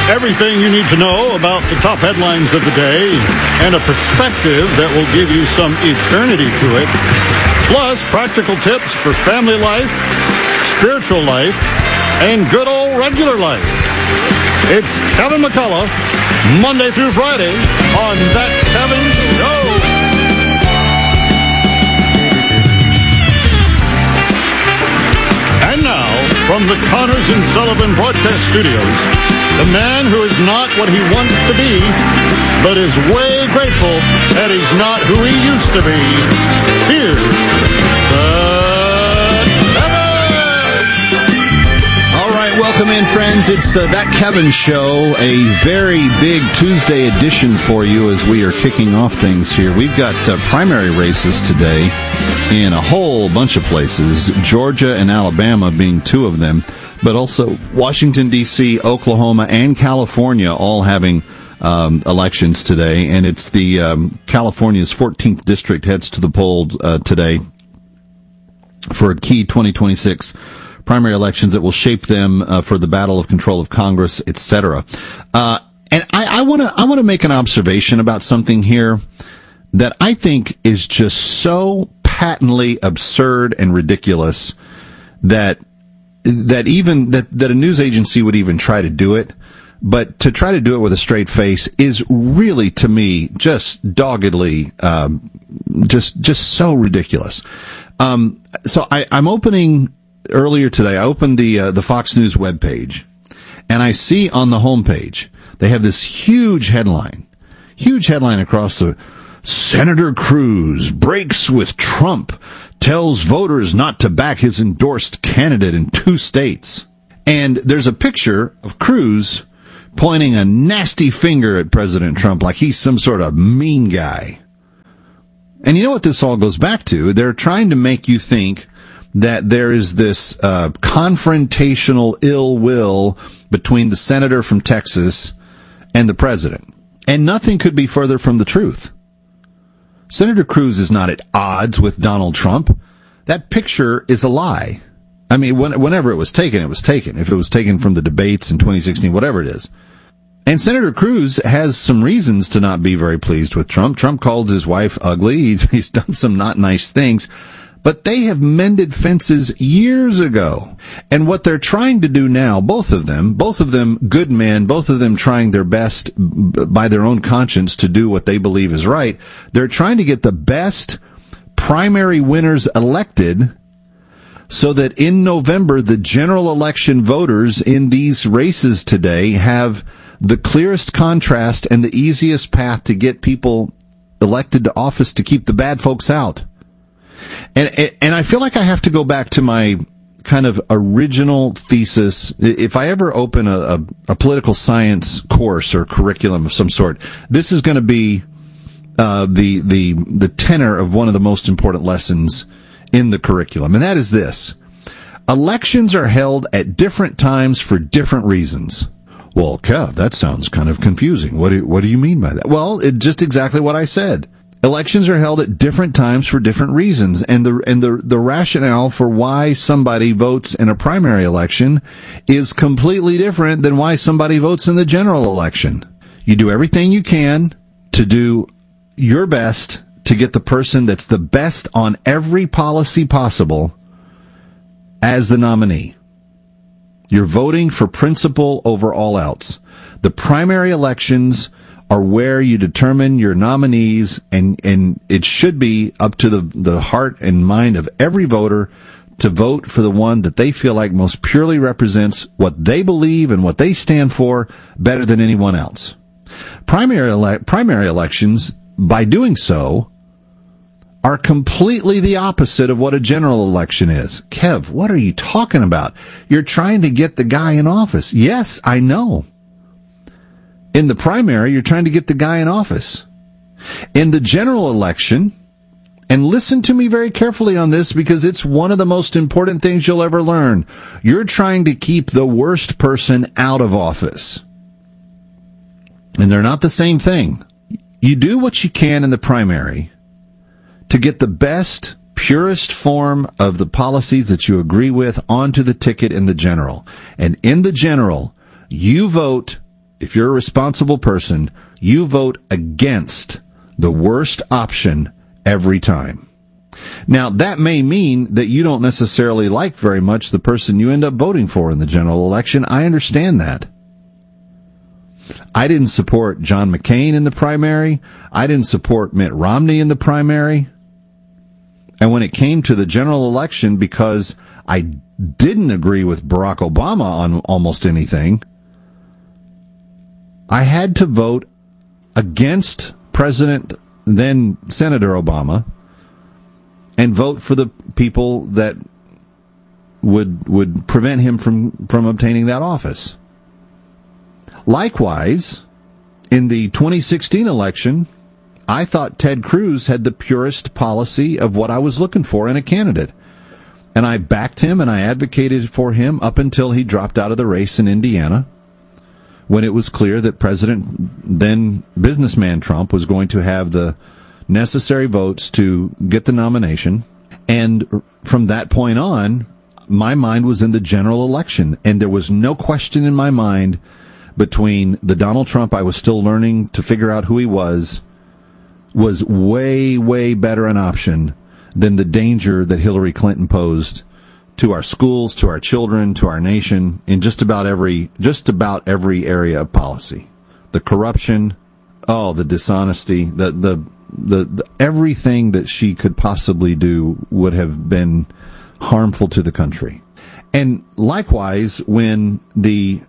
Everything you need to know about the top headlines of the day and a perspective that will give you some eternity to it. Plus, practical tips for family life, spiritual life, and good old regular life. It's Kevin McCullough, Monday through Friday on That Kevin Show. And now, from the Connors and Sullivan Broadcast Studios, the man who is not what he wants to be, but is way grateful that he's not who he used to be. Here's Kevin! All right, welcome in, friends. It's That Kevin Show, a very big Tuesday edition for you as we are kicking off things here. We've got primary races today in a whole bunch of places, Georgia and Alabama being two of them, but also Washington, D.C., Oklahoma, and California all having elections today. And it's the California's 14th district heads to the poll today for a key 2026 primary elections that will shape them for the battle of control of Congress, etc. And I want to make an observation about something here that I think is just so patently absurd and ridiculous that a news agency would even try to do it, but to try to do it with a straight face is really, to me, just doggedly, just so ridiculous. So I'm opening earlier today. I opened the Fox News webpage, and I see on the homepage they have this huge headline across the. Senator Cruz breaks with Trump, tells voters not to back his endorsed candidate in 2 states. And there's a picture of Cruz pointing a nasty finger at President Trump like he's some sort of mean guy. And you know what this all goes back to? They're trying to make you think that there is this confrontational ill will between the senator from Texas and the president. And nothing could be further from the truth. Senator Cruz is not at odds with Donald Trump. That picture is a lie. I mean, whenever it was taken, it was taken. If it was taken from the debates in 2016, whatever it is. And Senator Cruz has some reasons to not be very pleased with Trump. Trump called his wife ugly. He's done some not nice things. But they have mended fences years ago. And what they're trying to do now, both of them good men, both of them trying their best by their own conscience to do what they believe is right, they're trying to get the best primary winners elected so that in November, the general election voters in these races today have the clearest contrast and the easiest path to get people elected to office to keep the bad folks out. And I feel like I have to go back to my kind of original thesis. If I ever open a political science course or curriculum of some sort, this is going to be the tenor of one of the most important lessons in the curriculum, and that is this: elections are held at different times for different reasons. Well, Kev, that sounds kind of confusing. What do you mean by that? Well, just exactly what I said. Elections are held at different times for different reasons, and the rationale for why somebody votes in a primary election is completely different than why somebody votes in the general election. You do everything you can to do your best to get the person that's the best on every policy possible as the nominee. You're voting for principle over all else. The primary elections are where you determine your nominees, and it should be up to the heart and mind of every voter to vote for the one that they feel like most purely represents what they believe and what they stand for better than anyone else. Primary elections, by doing so, are completely the opposite of what a general election is. Kev, what are you talking about? You're trying to get the guy in office. Yes, I know. In the primary, you're trying to get the guy in office. In the general election, and listen to me very carefully on this because it's one of the most important things you'll ever learn, you're trying to keep the worst person out of office. And they're not the same thing. You do what you can in the primary to get the best, purest form of the policies that you agree with onto the ticket in the general. And in the general, you vote if you're a responsible person, you vote against the worst option every time. Now, that may mean that you don't necessarily like very much the person you end up voting for in the general election. I understand that. I didn't support John McCain in the primary. I didn't support Mitt Romney in the primary. And when it came to the general election, because I didn't agree with Barack Obama on almost anything, I had to vote against President, then Senator Obama, and vote for the people that would prevent him from obtaining that office. Likewise, in the 2016 election, I thought Ted Cruz had the purest policy of what I was looking for in a candidate. And I backed him and I advocated for him up until he dropped out of the race in Indiana, when it was clear that then businessman Trump was going to have the necessary votes to get the nomination. And from that point on, my mind was in the general election. And there was no question in my mind between the Donald Trump I was still learning to figure out who he was way, way better an option than the danger that Hillary Clinton posed to our schools, to our children, to our nation, in just about every area of policy. The corruption, the dishonesty, the everything that she could possibly do would have been harmful to the country. And likewise, when the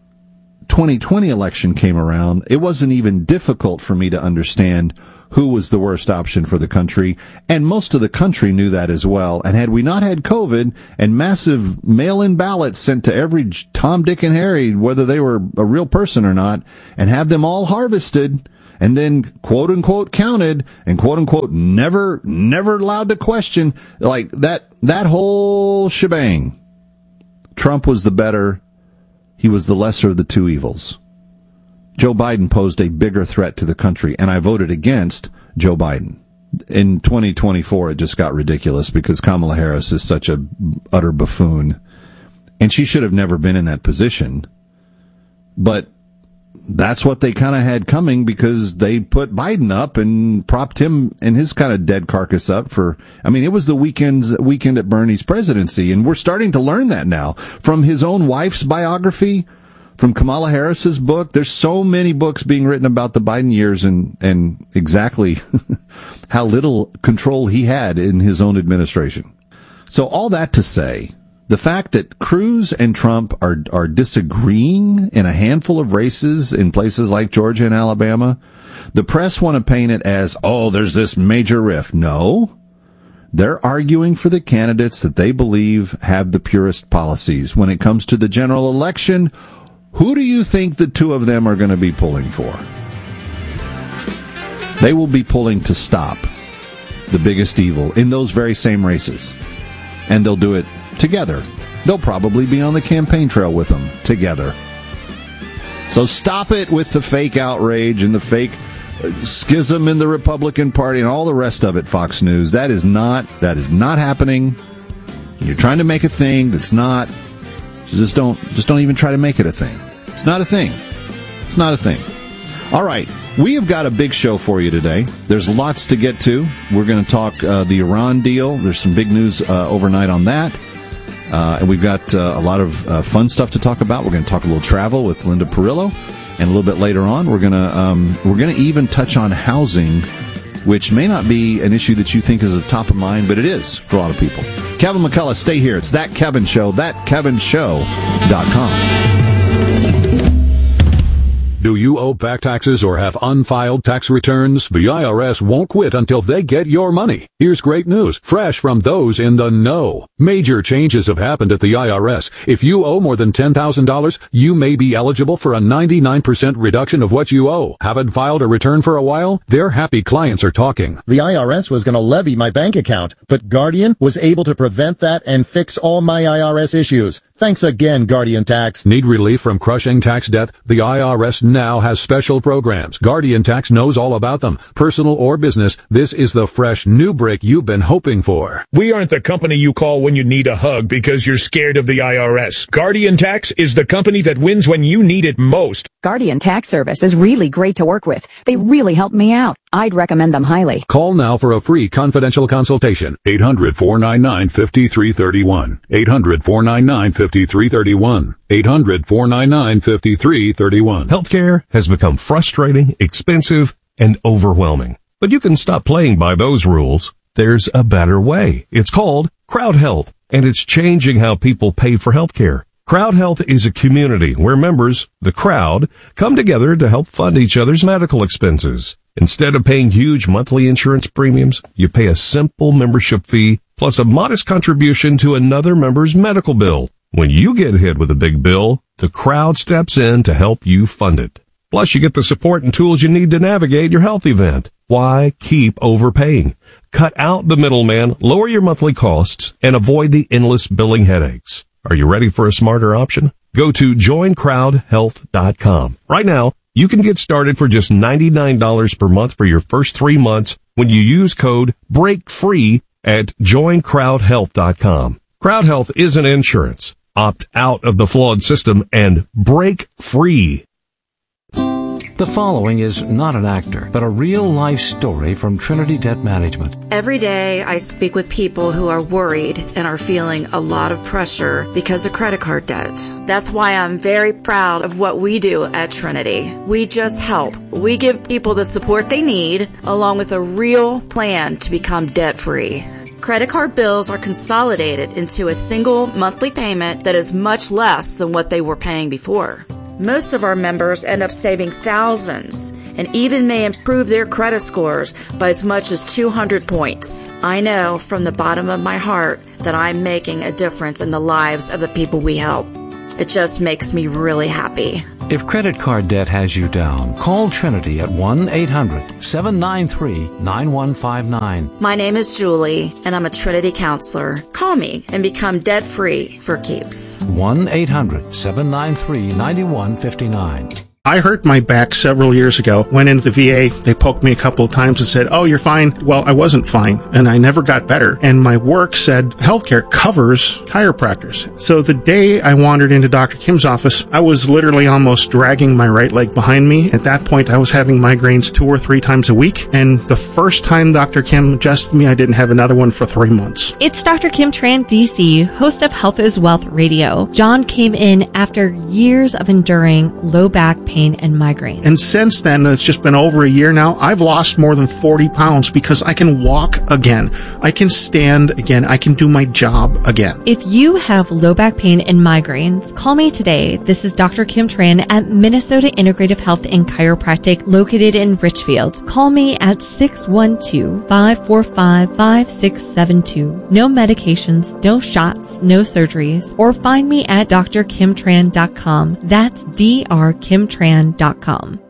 2020 election came around, it wasn't even difficult for me to understand who was the worst option for the country, and most of the country knew that as well. And had we not had COVID and massive mail-in ballots sent to every Tom, Dick, and Harry, whether they were a real person or not, and have them all harvested and then quote-unquote counted and quote-unquote never allowed to question, like that whole shebang, Trump was the better. He was the lesser of the two evils. Joe Biden posed a bigger threat to the country, and I voted against Joe Biden. In 2024, it just got ridiculous because Kamala Harris is such a utter buffoon, and she should have never been in that position. But that's what they kind of had coming, because they put Biden up and propped him and his kind of dead carcass up for, it was the weekend at Bernie's presidency, and we're starting to learn that now from his own wife's biography, from Kamala Harris's book. There's so many books being written about the Biden years and exactly how little control he had in his own administration. So all that to say, the fact that Cruz and Trump are disagreeing in a handful of races in places like Georgia and Alabama, the press want to paint it as, there's this major rift. No. They're arguing for the candidates that they believe have the purest policies. When it comes to the general election, who do you think the two of them are going to be pulling for? They will be pulling to stop the biggest evil in those very same races. And they'll do it together. They'll probably be on the campaign trail with them together. So stop it with the fake outrage and the fake schism in the Republican Party and all the rest of it, Fox News. That is not happening. You're trying to make a thing that's not. Just don't even try to make it a thing. It's not a thing. It's not a thing. All right. We have got a big show for you today. There's lots to get to. We're going to talk the Iran deal. There's some big news overnight on that. And we've got a lot of fun stuff to talk about. We're going to talk a little travel with Linda Perillo. And a little bit later on, we're going to even touch on housing, which may not be an issue that you think is top of mind, but it is for a lot of people. Kevin McCullough, stay here. It's That Kevin Show, thatkevinshow.com. Do you owe back taxes or have unfiled tax returns? The IRS won't quit until they get your money. Here's great news, fresh from those in the know. Major changes have happened at the IRS. If you owe more than $10,000, you may be eligible for a 99% reduction of what you owe. Haven't filed a return for a while? Their happy clients are talking. The IRS was going to levy my bank account, but Guardian was able to prevent that and fix all my IRS issues. Thanks again, Guardian Tax. Need relief from crushing tax debt? The IRS now has special programs. Guardian Tax knows all about them. Personal or business, this is the fresh new break you've been hoping for. We aren't the company you call when you need a hug because you're scared of the IRS. Guardian Tax is the company that wins when you need it most. Guardian Tax Service is really great to work with. They really helped me out. I'd recommend them highly. Call now for a free confidential consultation. 800-499-5331. 800-499-5331. 800-499-5331. Healthcare has become frustrating, expensive, and overwhelming. But you can stop playing by those rules. There's a better way. It's called Crowd Health, and it's changing how people pay for healthcare. Crowd Health is a community where members, the crowd, come together to help fund each other's medical expenses. Instead of paying huge monthly insurance premiums, you pay a simple membership fee plus a modest contribution to another member's medical bill. When you get hit with a big bill, the crowd steps in to help you fund it. Plus, you get the support and tools you need to navigate your health event. Why keep overpaying? Cut out the middleman, lower your monthly costs, and avoid the endless billing headaches. Are you ready for a smarter option? Go to joincrowdhealth.com. Right now, you can get started for just $99 per month for your first 3 months when you use code BREAKFREE at joincrowdhealth.com. Crowd Health isn't insurance. Opt out of the flawed system and break free. The following is not an actor, but a real-life story from Trinity Debt Management. Every day I speak with people who are worried and are feeling a lot of pressure because of credit card debt. That's why I'm very proud of what we do at Trinity. We just help. We give people the support they need, along with a real plan to become debt-free. Credit card bills are consolidated into a single monthly payment that is much less than what they were paying before. Most of our members end up saving thousands and even may improve their credit scores by as much as 200 points. I know from the bottom of my heart that I'm making a difference in the lives of the people we help. It just makes me really happy. If credit card debt has you down, call Trinity at 1-800-793-9159. My name is Julie, and I'm a Trinity counselor. Call me and become debt-free for keeps. 1-800-793-9159. I hurt my back several years ago. Went into the VA. They poked me a couple of times and said, "Oh, you're fine." Well, I wasn't fine, and I never got better. And my work said healthcare covers chiropractors. So the day I wandered into Dr. Kim's office, I was literally almost dragging my right leg behind me. At that point, I was having migraines 2 or 3 times a week. And the first time Dr. Kim adjusted me, I didn't have another one for 3 months. It's Dr. Kim Tran, DC, host of Health is Wealth Radio. John came in after years of enduring low back pain and migraines. And since then, it's just been over a year now, I've lost more than 40 pounds because I can walk again. I can stand again. I can do my job again. If you have low back pain and migraines, call me today. This is Dr. Kim Tran at Minnesota Integrative Health and Chiropractic located in Richfield. Call me at 612-545-5672. No medications, no shots, no surgeries. Or find me at drkimtran.com. That's drkimtran.com.